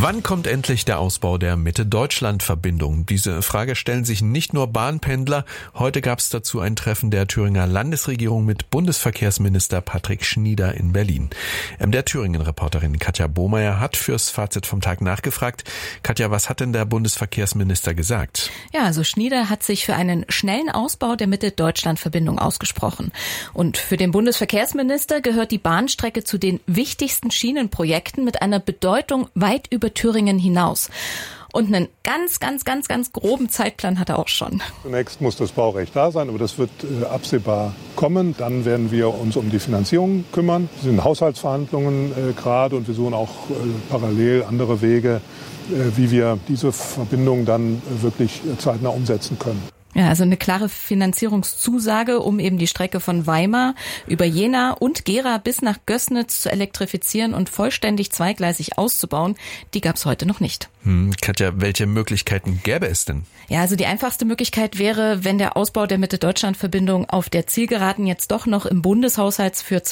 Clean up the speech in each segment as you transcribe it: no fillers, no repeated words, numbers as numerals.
Wann kommt endlich der Ausbau der Mitte-Deutschland-Verbindung? Diese Frage stellen sich nicht nur Bahnpendler. Heute gab es dazu ein Treffen der Thüringer Landesregierung mit Bundesverkehrsminister Patrick Schnieder in Berlin. Der Thüringen-Reporterin Katja Bohmeier hat fürs Fazit vom Tag nachgefragt. Katja, was hat denn der Bundesverkehrsminister gesagt? Ja, also Schnieder hat sich für einen schnellen Ausbau der Mitte-Deutschland-Verbindung ausgesprochen. Und für den Bundesverkehrsminister gehört die Bahnstrecke zu den wichtigsten Schienenprojekten mit einer Bedeutung weit über Thüringen hinaus. Und einen ganz groben Zeitplan hat er auch schon. Zunächst muss das Baurecht da sein, aber das wird absehbar kommen. Dann werden wir uns um die Finanzierung kümmern. Wir sind in Haushaltsverhandlungen gerade und wir suchen auch parallel andere Wege, wie wir diese Verbindung dann wirklich zeitnah umsetzen können. Ja, also eine klare Finanzierungszusage, um eben die Strecke von Weimar über Jena und Gera bis nach Gößnitz zu elektrifizieren und vollständig zweigleisig auszubauen, die gab es heute noch nicht. Katja, welche Möglichkeiten gäbe es denn? Ja, also die einfachste Möglichkeit wäre, wenn der Ausbau der Mitte-Deutschland-Verbindung auf der Zielgeraden jetzt doch noch im Bundeshaushalt für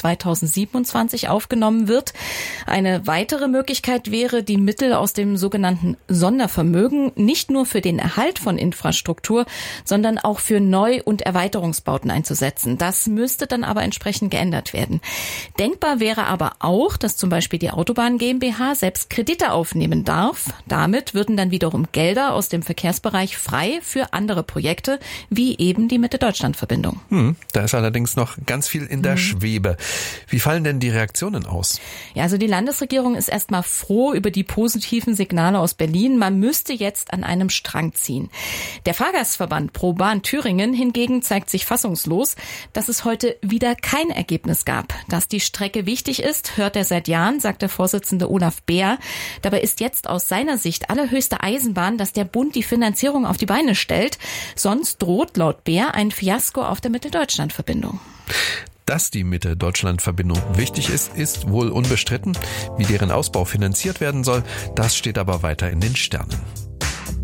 2027 aufgenommen wird. Eine weitere Möglichkeit wäre, die Mittel aus dem sogenannten Sondervermögen nicht nur für den Erhalt von Infrastruktur, sondern auch für Neu- und Erweiterungsbauten einzusetzen. Das müsste dann aber entsprechend geändert werden. Denkbar wäre aber auch, dass zum Beispiel die Autobahn GmbH selbst Kredite aufnehmen darf. Damit würden dann wiederum Gelder aus dem Verkehrsbereich frei für andere Projekte, wie eben die Mitte-Deutschland-Verbindung. Da ist allerdings noch ganz viel in der Schwebe. Wie fallen denn die Reaktionen aus? Ja, also die Landesregierung ist erstmal froh über die positiven Signale aus Berlin. Man müsste jetzt an einem Strang ziehen. Der Fahrgastverband ProBahn Thüringen hingegen zeigt sich fassungslos, dass es heute wieder kein Ergebnis gab. Dass die Strecke wichtig ist, hört er seit Jahren, sagt der Vorsitzende Olaf Beer. Dabei ist jetzt aus seiner Sicht allerhöchste Eisenbahn, dass der Bund die Finanzierung auf die Beine stellt. Sonst droht laut Beer ein Fiasko auf der Mitte-Deutschland-Verbindung. Dass die Mitte-Deutschland-Verbindung wichtig ist wohl unbestritten. Wie deren Ausbau finanziert werden soll, das steht aber weiter in den Sternen.